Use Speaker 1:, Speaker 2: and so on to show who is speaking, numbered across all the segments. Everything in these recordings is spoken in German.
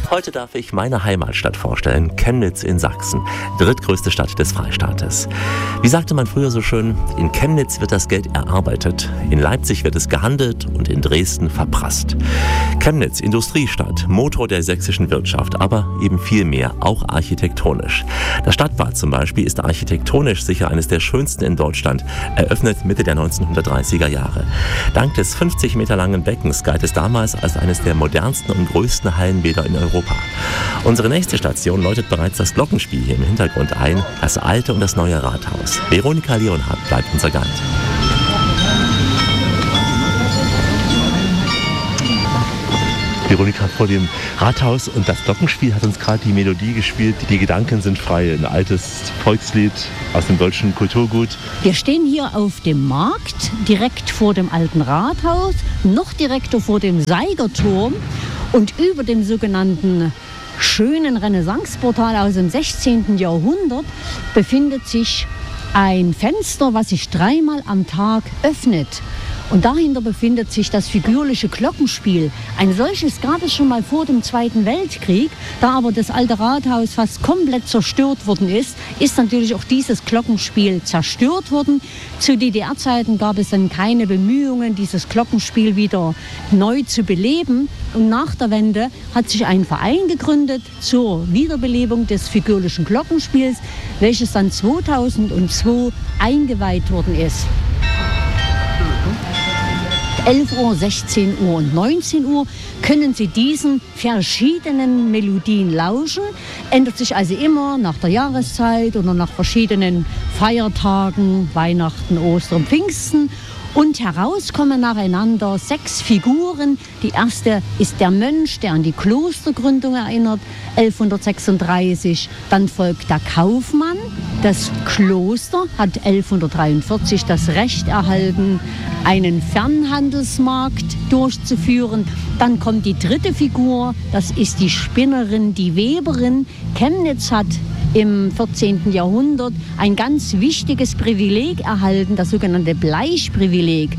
Speaker 1: Heute darf ich meine Heimatstadt vorstellen, Chemnitz in Sachsen, drittgrößte Stadt des Freistaates. Wie sagte man früher so schön, in Chemnitz wird das Geld erarbeitet, in Leipzig wird es gehandelt und in Dresden verprasst. Chemnitz, Industriestadt, Motor der sächsischen Wirtschaft, aber eben viel mehr, auch architektonisch. Das Stadtbad zum Beispiel ist architektonisch sicher eines der schönsten in Deutschland, eröffnet Mitte der 1930er Jahre. Dank des 50 Meter langen Beckens galt es damals als eines der modernsten und größten Hallenbäder in Europa. Unsere nächste Station läutet bereits das Glockenspiel hier im Hintergrund ein, das alte und das neue Rathaus. Veronika Leonhardt bleibt unser Guide. Veronika, vor dem Rathaus und das Glockenspiel hat uns gerade die Melodie gespielt. Die Gedanken sind frei, ein altes Volkslied aus dem deutschen Kulturgut.
Speaker 2: Wir stehen hier auf dem Markt, direkt vor dem alten Rathaus, noch direkter vor dem Seigerturm und über dem sogenannten schönen Renaissanceportal aus dem 16. Jahrhundert befindet sich ein Fenster, was sich 3-mal am Tag öffnet. Und dahinter befindet sich das figürliche Glockenspiel. Ein solches gab es schon mal vor dem Zweiten Weltkrieg. Da aber das alte Rathaus fast komplett zerstört worden ist, ist natürlich auch dieses Glockenspiel zerstört worden. Zu DDR-Zeiten gab es dann keine Bemühungen, dieses Glockenspiel wieder neu zu beleben. Und nach der Wende hat sich ein Verein gegründet zur Wiederbelebung des figürlichen Glockenspiels, welches dann 2002 eingeweiht worden ist. 11 Uhr, 16 Uhr und 19 Uhr können Sie diesen verschiedenen Melodien lauschen. Ändert sich also immer nach der Jahreszeit oder nach verschiedenen Feiertagen, Weihnachten, Ostern, Pfingsten. Und heraus kommen nacheinander 6 Figuren. Die erste ist der Mönch, der an die Klostergründung erinnert, 1136. Dann folgt der Kaufmann. Das Kloster hat 1143 das Recht erhalten, einen Fernhandelsmarkt durchzuführen. Dann kommt die dritte Figur, das ist die Spinnerin, die Weberin. Chemnitz hat im 14. Jahrhundert ein ganz wichtiges Privileg erhalten, das sogenannte Bleichprivileg,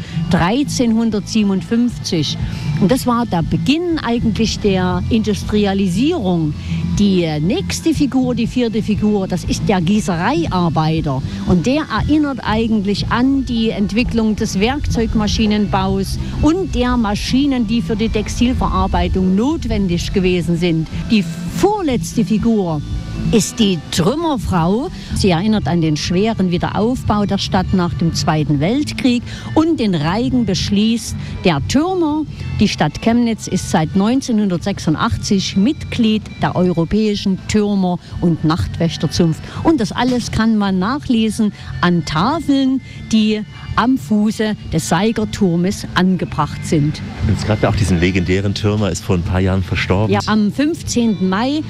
Speaker 2: 1357. Und das war der Beginn eigentlich der Industrialisierung. Die nächste Figur, die 4. Figur, das ist der Gießereiarbeiter. Und der erinnert eigentlich an die Entwicklung des Werkzeugmaschinenbaus und der Maschinen, die für die Textilverarbeitung notwendig gewesen sind. Die vorletzte Figur ist die Trümmerfrau. Sie erinnert an den schweren Wiederaufbau der Stadt nach dem Zweiten Weltkrieg. Und den Reigen beschließt der Türmer. Die Stadt Chemnitz ist seit 1986 Mitglied der Europäischen Türmer- und Nachtwächterzunft. Und das alles kann man nachlesen an Tafeln, die am Fuße des Seigerturmes angebracht sind.
Speaker 1: Es gab ja auch diesen legendären Türmer, ist vor ein paar Jahren verstorben.
Speaker 2: Ja, am 15. Mai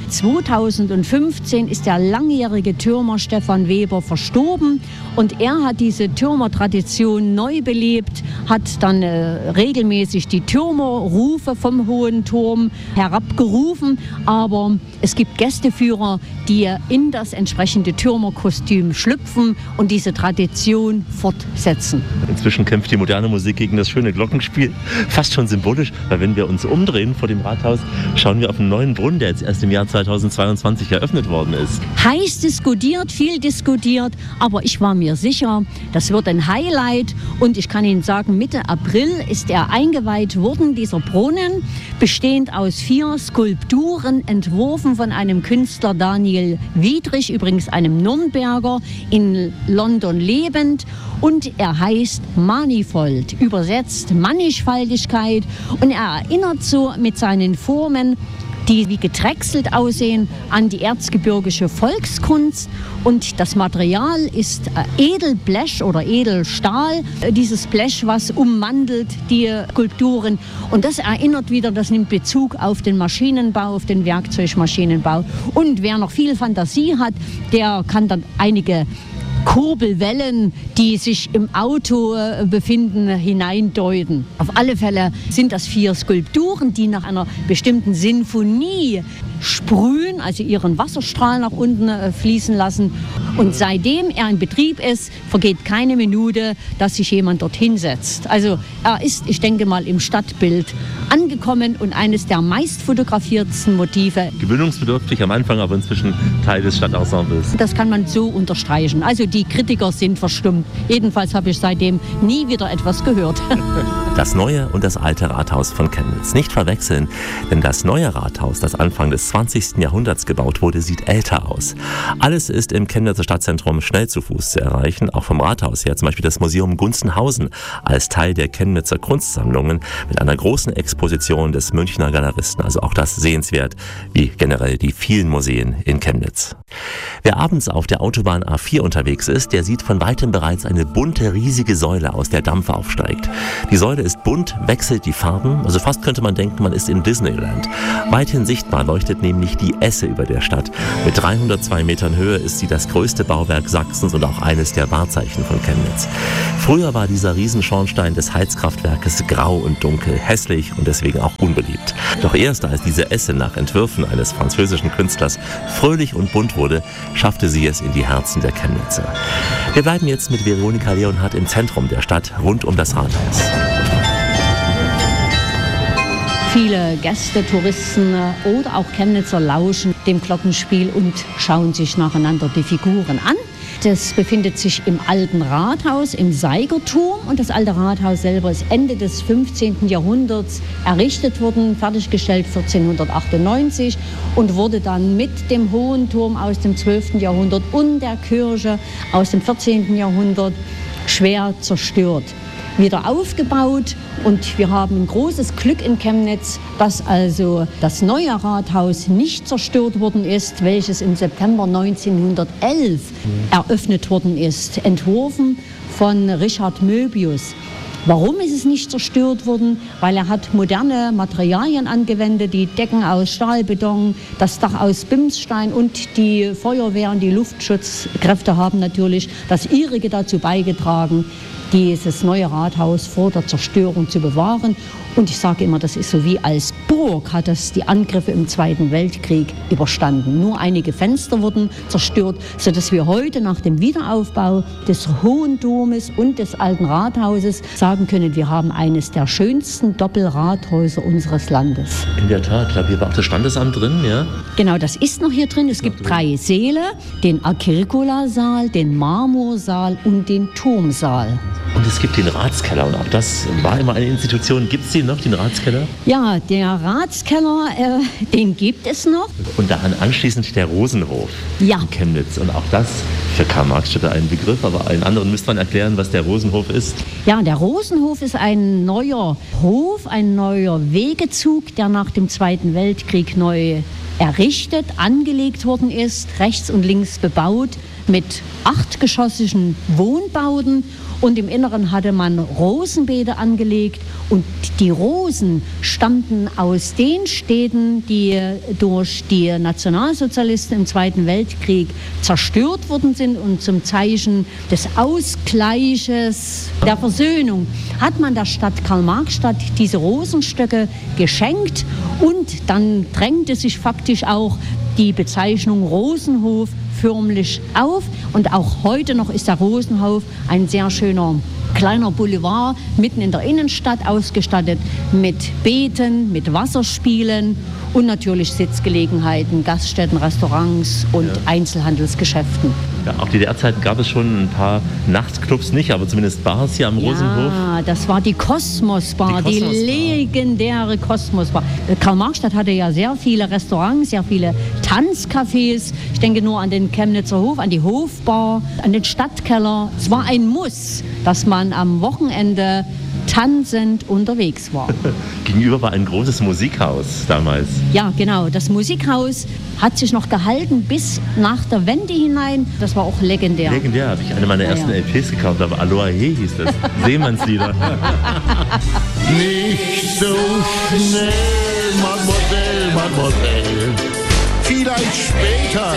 Speaker 2: 2015 ist der langjährige Türmer Stefan Weber verstorben. Und er hat diese Türmertradition neu belebt, hat dann regelmäßig die Türmerrufe vom Hohen Turm herabgerufen. Aber es gibt Gästeführer, die in das entsprechende Türmerkostüm schlüpfen und diese Tradition fortsetzen.
Speaker 1: Inzwischen kämpft die moderne Musik gegen das schöne Glockenspiel. Fast schon symbolisch, weil wenn wir uns umdrehen vor dem Rathaus, schauen wir auf einen neuen Brunnen, der jetzt erst im Jahr 2022 eröffnet worden ist.
Speaker 2: Heiß diskutiert, viel diskutiert, aber ich war mir sicher, das wird ein Highlight. Und ich kann Ihnen sagen, Mitte April ist er eingeweiht worden, dieser Brunnen, bestehend aus 4 Skulpturen, entworfen von einem Künstler Daniel Wiedrich, übrigens einem Nürnberger, in London lebend. Und er heißt Manifold, übersetzt Mannigfaltigkeit. Und er erinnert so mit seinen Formen, die wie gedrechselt aussehen, an die erzgebirgische Volkskunst. Und das Material ist Edelblech oder Edelstahl, dieses Blech, was ummantelt die Skulpturen. Und das erinnert wieder, das nimmt Bezug auf den Maschinenbau, auf den Werkzeugmaschinenbau. Und wer noch viel Fantasie hat, der kann dann einige Kurbelwellen, die sich im Auto befinden, hineindeuten. Auf alle Fälle sind das 4 Skulpturen, die nach einer bestimmten Sinfonie sprühen, also ihren Wasserstrahl nach unten fließen lassen. Und seitdem er in Betrieb ist, vergeht keine Minute, dass sich jemand dorthin setzt. Also er ist, ich denke mal, im Stadtbild angekommen und eines der meistfotografiertsten Motive.
Speaker 1: Gewöhnungsbedürftig am Anfang, aber inzwischen Teil des Stadtensembles.
Speaker 2: Das kann man so unterstreichen. Also die Kritiker sind verstummt. Jedenfalls habe ich seitdem nie wieder etwas gehört.
Speaker 1: Das neue und das alte Rathaus von Chemnitz. Nicht verwechseln, denn das neue Rathaus, das Anfang des 20. Jahrhunderts gebaut wurde, sieht älter aus. Alles ist im Chemnitzer Stadtzentrum schnell zu Fuß zu erreichen, auch vom Rathaus her. Zum Beispiel das Museum Gunzenhausen als Teil der Chemnitzer Kunstsammlungen mit einer großen Exposition des Münchner Galeristen. Also auch das sehenswert, wie generell die vielen Museen in Chemnitz. Wer abends auf der Autobahn A4 unterwegs ist, der sieht von weitem bereits eine bunte, riesige Säule, aus der Dampf aufsteigt. Die Säule ist bunt, wechselt die Farben, also fast könnte man denken, man ist in Disneyland. Weithin sichtbar leuchtet nämlich die Esse über der Stadt. Mit 302 Metern Höhe ist sie das größte Bauwerk Sachsens und auch eines der Wahrzeichen von Chemnitz. Früher war dieser Riesenschornstein des Heizkraftwerkes grau und dunkel, hässlich und deswegen auch unbeliebt. Doch erst als diese Esse nach Entwürfen eines französischen Künstlers fröhlich und bunt wurde, schaffte sie es in die Herzen der Chemnitzer. Wir bleiben jetzt mit Veronika Leonhardt im Zentrum der Stadt, rund um das Rathaus.
Speaker 2: Viele Gäste, Touristen oder auch Chemnitzer lauschen dem Glockenspiel und schauen sich nacheinander die Figuren an. Das befindet sich im alten Rathaus, im Seigerturm. Und das alte Rathaus selber ist Ende des 15. Jahrhunderts errichtet worden, fertiggestellt 1498 und wurde dann mit dem Hohen Turm aus dem 12. Jahrhundert und der Kirche aus dem 14. Jahrhundert schwer zerstört. Wieder aufgebaut und wir haben ein großes Glück in Chemnitz, dass also das neue Rathaus nicht zerstört worden ist, welches im September 1911 eröffnet worden ist, entworfen von Richard Möbius. Warum ist es nicht zerstört worden? Weil er hat moderne Materialien angewendet, die Decken aus Stahlbeton, das Dach aus Bimsstein und die Feuerwehr und die Luftschutzkräfte haben natürlich das ihrige dazu beigetragen, dieses neue Rathaus vor der Zerstörung zu bewahren. Und ich sage immer, das ist so wie als Burg hat es die Angriffe im Zweiten Weltkrieg überstanden. Nur einige Fenster wurden zerstört, sodass wir heute nach dem Wiederaufbau des Hohen Turmes und des alten Rathauses sagen können, wir haben eines der schönsten Doppelrathäuser unseres Landes.
Speaker 1: In der Tat, ich glaube, hier war auch das Standesamt drin, ja?
Speaker 2: Genau, das ist noch hier drin. Es gibt 3 Säle, den Agricola-Saal, den Marmorsaal und den Turmsaal.
Speaker 1: Und es gibt den Ratskeller und auch das war immer eine Institution. Gibt es den noch, den Ratskeller?
Speaker 2: Ja, der Ratskeller, den gibt es noch.
Speaker 1: Und daran anschließend der Rosenhof in Chemnitz. Und auch das für Karl-Marx-Städte ein Begriff, aber allen anderen müsste man erklären, was der Rosenhof ist.
Speaker 2: Ja, der Rosenhof ist ein neuer Hof, ein neuer Wegezug, der nach dem Zweiten Weltkrieg neu errichtet, angelegt worden ist, rechts und links bebaut mit 8-geschossigen Wohnbauten. Und im Inneren hatte man Rosenbeete angelegt und die Rosen stammten aus den Städten, die durch die Nationalsozialisten im Zweiten Weltkrieg zerstört worden sind. Und zum Zeichen des Ausgleiches, der Versöhnung, hat man der Stadt Karl-Marx-Stadt diese Rosenstöcke geschenkt. Und dann drängte sich faktisch auch die Bezeichnung Rosenhof förmlich auf. Und auch heute noch ist der Rosenhof ein sehr schöner kleiner Boulevard mitten in der Innenstadt, ausgestattet mit Beeten, mit Wasserspielen und natürlich Sitzgelegenheiten, Gaststätten, Restaurants und Einzelhandelsgeschäften.
Speaker 1: Ja, auch DDR-Zeiten gab es schon ein paar Nachtclubs nicht, aber zumindest Bars hier am Rosenhof.
Speaker 2: Ja, das war die Kosmos-Bar, die legendäre Kosmos-Bar. Karl-Marx-Stadt hatte ja sehr viele Restaurants, sehr viele Tanzcafés. Ich denke nur an den Chemnitzer Hof, an die Hofbar, an den Stadtkeller. Es war ein Muss, dass man am Wochenende tanzend unterwegs war.
Speaker 1: Gegenüber war ein großes Musikhaus damals.
Speaker 2: Ja, genau. Das Musikhaus hat sich noch gehalten bis nach der Wende hinein. Das war auch legendär.
Speaker 1: Legendär, habe ich eine meiner ersten LPs gekauft, aber Aloha He hieß das. Seemannslieder.
Speaker 3: Nicht so schnell, Mademoiselle, Mademoiselle. vielleicht später,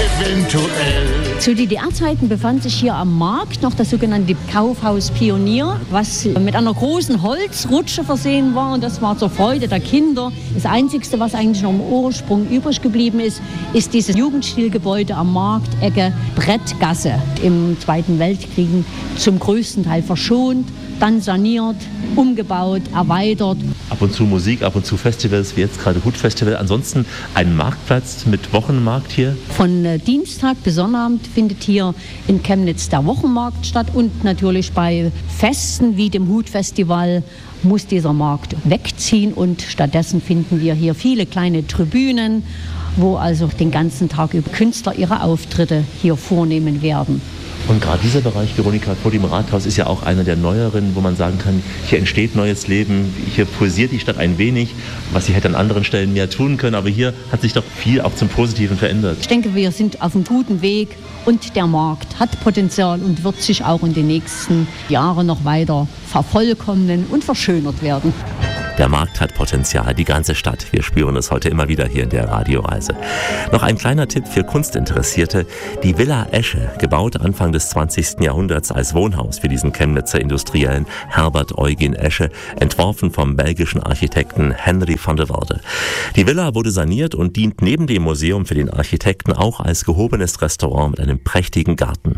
Speaker 3: eventuell.
Speaker 2: Zu DDR-Zeiten befand sich hier am Markt noch das sogenannte Kaufhaus Pionier, was mit einer großen Holzrutsche versehen war. Und das war zur Freude der Kinder. Das Einzige, was eigentlich noch im Ursprung übrig geblieben ist, ist dieses Jugendstilgebäude am Marktecke Brettgasse. Im Zweiten Weltkrieg zum größten Teil verschont, dann saniert, umgebaut, erweitert.
Speaker 1: Ab und zu Musik, ab und zu Festivals, wie jetzt gerade Hutfestival. Ansonsten ein Marktplatz mit Wochenmarkt hier.
Speaker 2: Von Dienstag bis Sonnabend findet hier in Chemnitz der Wochenmarkt statt. Und natürlich bei Festen wie dem Hutfestival muss dieser Markt wegziehen. Und stattdessen finden wir hier viele kleine Tribünen, wo also den ganzen Tag über Künstler ihre Auftritte hier vornehmen werden.
Speaker 1: Und gerade dieser Bereich, Veronika, vor dem Rathaus ist ja auch einer der neueren, wo man sagen kann, hier entsteht neues Leben, hier pulsiert die Stadt ein wenig, was sie hätte an anderen Stellen mehr tun können, aber hier hat sich doch viel auch zum Positiven verändert.
Speaker 2: Ich denke, wir sind auf einem guten Weg und der Markt hat Potenzial und wird sich auch in den nächsten Jahren noch weiter vervollkommnen und verschönert werden.
Speaker 1: Der Markt hat Potenzial, die ganze Stadt. Wir spüren es heute immer wieder hier in der Radioreise. Noch ein kleiner Tipp für Kunstinteressierte. Die Villa Esche, gebaut Anfang des 20. Jahrhunderts als Wohnhaus für diesen Chemnitzer Industriellen Herbert Eugen Esche, entworfen vom belgischen Architekten Henry van der Worde. Die Villa wurde saniert und dient neben dem Museum für den Architekten auch als gehobenes Restaurant mit einem prächtigen Garten.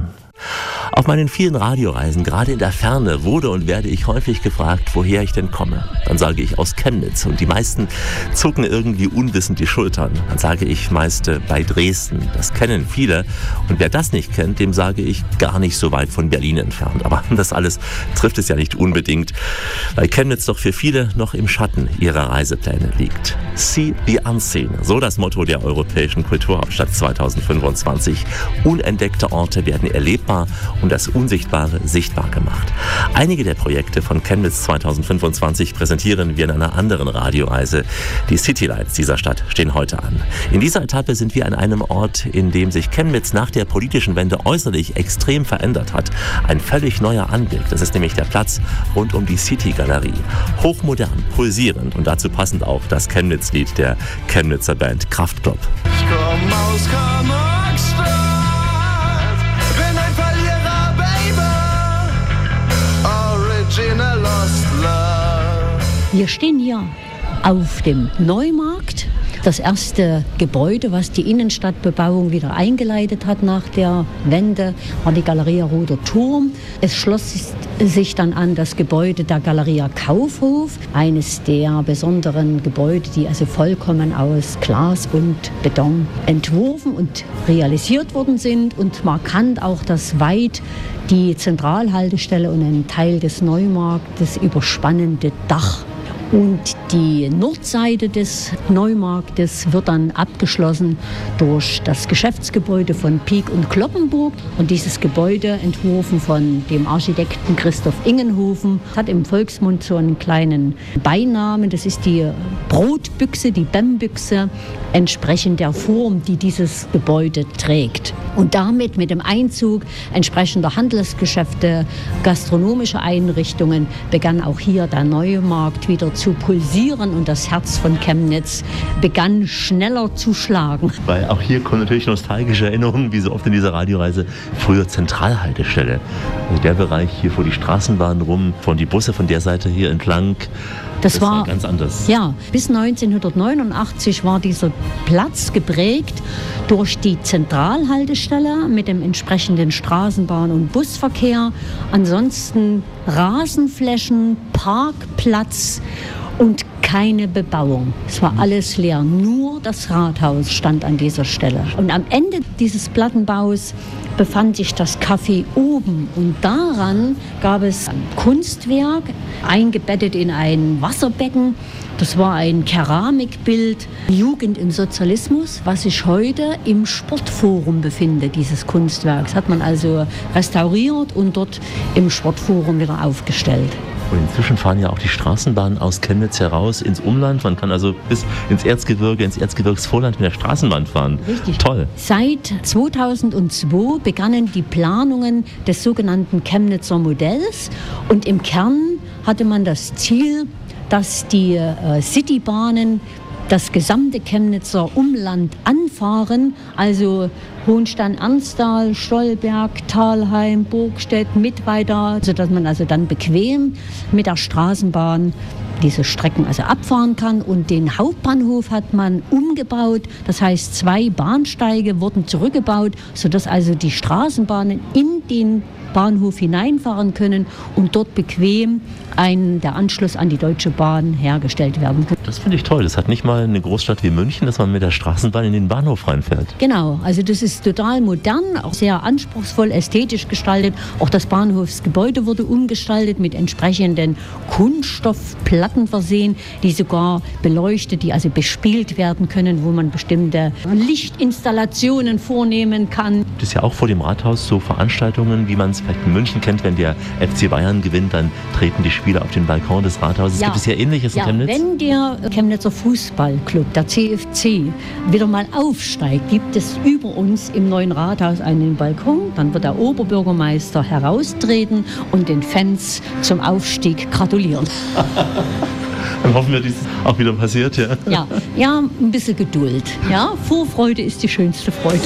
Speaker 1: Auf meinen vielen Radioreisen, gerade in der Ferne, wurde und werde ich häufig gefragt, woher ich denn komme. Dann sage ich aus Chemnitz und die meisten zucken irgendwie unwissend die Schultern. Dann sage ich meist bei Dresden. Das kennen viele und wer das nicht kennt, dem sage ich gar nicht so weit von Berlin entfernt. Aber das alles trifft es ja nicht unbedingt, weil Chemnitz doch für viele noch im Schatten ihrer Reisepläne liegt. See the Unseen, so das Motto der Europäischen Kulturhauptstadt 2025. Unentdeckte Orte werden erlebbar und das Unsichtbare sichtbar gemacht. Einige der Projekte von Chemnitz 2025 präsentieren wir in einer anderen Radioreise. Die Citylights dieser Stadt stehen heute an. In dieser Etappe sind wir an einem Ort, in dem sich Chemnitz nach der politischen Wende äußerlich extrem verändert hat. Ein völlig neuer Anblick. Das ist nämlich der Platz rund um die City-Galerie. Hochmodern, pulsierend und dazu passend auch das Chemnitz-Lied der Chemnitzer Band Kraftklub.
Speaker 3: Ich komm aus Karl-Marx-Stadt, bin ein Verlierer, Baby, original lost love.
Speaker 2: Wir stehen hier auf dem Neumarkt. Das erste Gebäude, was die Innenstadtbebauung wieder eingeleitet hat nach der Wende, war die Galeria Roter Turm. Es schloss sich dann an das Gebäude der Galeria Kaufhof, eines der besonderen Gebäude, die also vollkommen aus Glas und Beton entworfen und realisiert worden sind und markant auch das weit die Zentralhaltestelle und einen Teil des Neumarktes überspannende Dach. Und die Nordseite des Neumarktes wird dann abgeschlossen durch das Geschäftsgebäude von Pieck und Cloppenburg. Und dieses Gebäude, entworfen von dem Architekten Christoph Ingenhofen, hat im Volksmund so einen kleinen Beinamen. Das ist die Brotbüchse, die Bembüchse, entsprechend der Form, die dieses Gebäude trägt. Und damit mit dem Einzug entsprechender Handelsgeschäfte, gastronomische Einrichtungen, begann auch hier der Neumarkt wieder zu pulsieren und das Herz von Chemnitz begann schneller zu schlagen.
Speaker 1: Weil auch hier kommen natürlich nostalgische Erinnerungen, wie so oft in dieser Radioreise. Früher Zentralhaltestelle. Also der Bereich hier vor die Straßenbahn rum, von die Busse von der Seite hier entlang. Das war ganz anders.
Speaker 2: Ja, bis 1989 war dieser Platz geprägt durch die Zentralhaltestelle mit dem entsprechenden Straßenbahn- und Busverkehr. Ansonsten Rasenflächen, Parkplatz und keine Bebauung. Es war alles leer. Nur das Rathaus stand an dieser Stelle. Und am Ende dieses Plattenbaus befand sich das Café oben. Und daran gab es ein Kunstwerk, eingebettet in ein Wasserbecken. Das war ein Keramikbild, Jugend im Sozialismus, was sich heute im Sportforum befindet, dieses Kunstwerk. Das hat man also restauriert und dort im Sportforum wieder aufgestellt.
Speaker 1: Und inzwischen fahren ja auch die Straßenbahnen aus Chemnitz heraus ins Umland. Man kann also bis ins Erzgebirge, ins Erzgebirgsvorland mit der Straßenbahn fahren.
Speaker 2: Richtig.
Speaker 1: Toll.
Speaker 2: Seit 2002 begannen die Planungen des sogenannten Chemnitzer Modells. Und im Kern hatte man das Ziel, dass die Citybahnen das gesamte Chemnitzer Umland anfahren, also Hohenstein-Ernsthal, Stolberg, Thalheim, Burgstedt, Mittweida, sodass man also dann bequem mit der Straßenbahn diese Strecken also abfahren kann. Und den Hauptbahnhof hat man umgebaut. Das heißt, 2 Bahnsteige wurden zurückgebaut, sodass also die Straßenbahnen in den Bahnhof hineinfahren können und dort bequem der Anschluss an die Deutsche Bahn hergestellt werden kann.
Speaker 1: Das finde ich toll. Das hat nicht mal eine Großstadt wie München, dass man mit der Straßenbahn in den Bahnhof reinfährt.
Speaker 2: Genau, also das ist total modern, auch sehr anspruchsvoll, ästhetisch gestaltet. Auch das Bahnhofsgebäude wurde umgestaltet, mit entsprechenden Kunststoffplatten versehen, die sogar beleuchtet, die also bespielt werden können, wo man bestimmte Lichtinstallationen vornehmen kann.
Speaker 1: Das ist ja auch vor dem Rathaus so Veranstaltungen, wie man es vielleicht in München kennt, wenn der FC Bayern gewinnt, dann treten die Spieler auf den Balkon des Rathauses. Ja. Gibt es ja Ähnliches in Chemnitz?
Speaker 2: Wenn der Chemnitzer Fußballclub, der CFC, wieder mal aufsteigt, gibt es über uns im neuen Rathaus einen Balkon. Dann wird der Oberbürgermeister heraustreten und den Fans zum Aufstieg gratulieren.
Speaker 1: Dann hoffen wir, dass das auch wieder passiert. Ja,
Speaker 2: ein bisschen Geduld. Ja? Vorfreude ist die schönste Freude.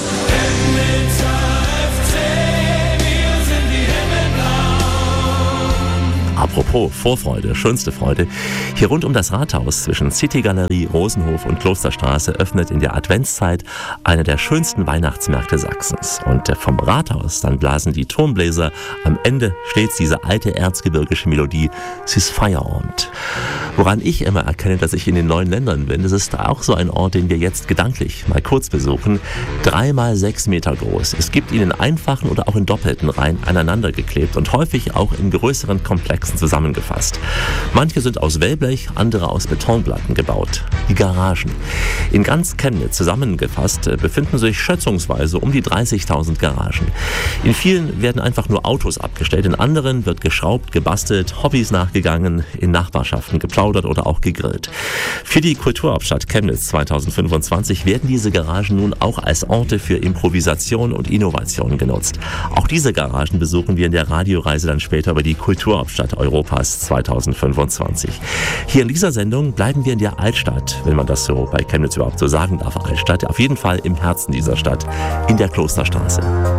Speaker 1: Apropos Vorfreude, schönste Freude. Hier rund um das Rathaus zwischen Citygalerie, Rosenhof und Klosterstraße öffnet in der Adventszeit einer der schönsten Weihnachtsmärkte Sachsens. Und vom Rathaus dann blasen die Turmbläser am Ende stets diese alte erzgebirgische Melodie, es ist Feierabend. Woran ich immer erkenne, dass ich in den neuen Ländern bin, das ist auch so ein Ort, den wir jetzt gedanklich mal kurz besuchen. 3 mal 6 Meter groß. Es gibt ihn in einfachen oder auch in doppelten Reihen aneinander geklebt und häufig auch in größeren Komplexen zusammengefasst. Manche sind aus Wellblech, andere aus Betonplatten gebaut. Die Garagen. In ganz Chemnitz zusammengefasst befinden sich schätzungsweise um die 30.000 Garagen. In vielen werden einfach nur Autos abgestellt, in anderen wird geschraubt, gebastelt, Hobbys nachgegangen, in Nachbarschaften geplaudert oder auch gegrillt. Für die Kulturhauptstadt Chemnitz 2025 werden diese Garagen nun auch als Orte für Improvisation und Innovation genutzt. Auch diese Garagen besuchen wir in der Radioreise dann später über die Kulturhauptstadt Europas 2025. Hier in dieser Sendung bleiben wir in der Altstadt, wenn man das so bei Chemnitz überhaupt so sagen darf, Altstadt, auf jeden Fall im Herzen dieser Stadt, in der Klosterstraße.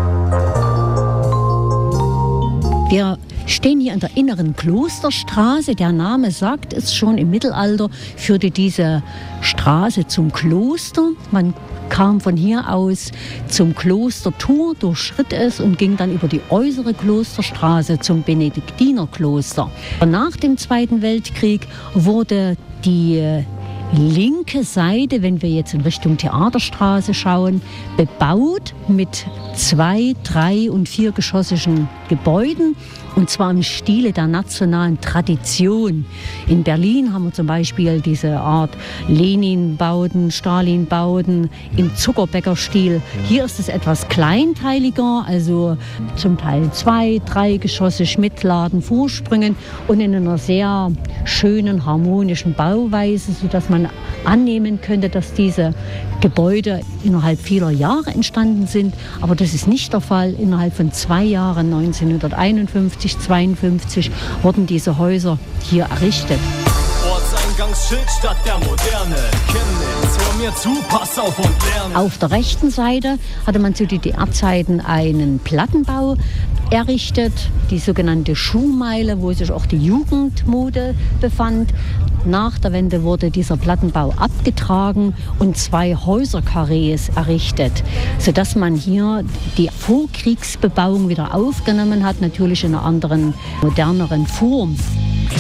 Speaker 2: Wir stehen hier in der inneren Klosterstraße. Der Name sagt es schon, im Mittelalter führte diese Straße zum Kloster. Man kam von hier aus zum Klostertor, durchschritt es und ging dann über die äußere Klosterstraße zum Benediktinerkloster. Nach dem Zweiten Weltkrieg wurde die linke Seite, wenn wir jetzt in Richtung Theaterstraße schauen, bebaut mit 2-, 3- und 4-geschossigen Gebäuden. Und zwar im Stile der nationalen Tradition. In Berlin haben wir zum Beispiel diese Art Lenin-Bauten, Stalin-Bauten im Zuckerbäcker-Stil. Hier ist es etwas kleinteiliger, also zum Teil 2-, 3-geschossig mit Ladenvorsprüngen und in einer sehr schönen, harmonischen Bauweise, sodass man annehmen könnte, dass diese Gebäude innerhalb vieler Jahre entstanden sind. Aber das ist nicht der Fall. Innerhalb von 2 Jahren, 1951, 1952, wurden diese Häuser hier errichtet. Ortseingangsschild statt der Moderne. Chemnitz, hör mir zu, pass auf und lerne. Auf der rechten Seite hatte man zu DDR-Zeiten einen Plattenbau errichtet, die sogenannte Schuhmeile, wo sich auch die Jugendmode befand. Nach der Wende wurde dieser Plattenbau abgetragen und 2 Häuserkarrees errichtet, sodass man hier die Vorkriegsbebauung wieder aufgenommen hat, natürlich in einer anderen, moderneren Form.